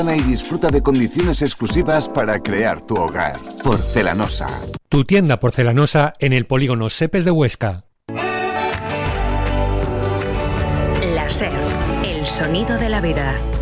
y disfruta de condiciones exclusivas para crear tu hogar. Porcelanosa. Tu tienda porcelanosa en el polígono Sepes de Huesca. La SER, el sonido de la vida.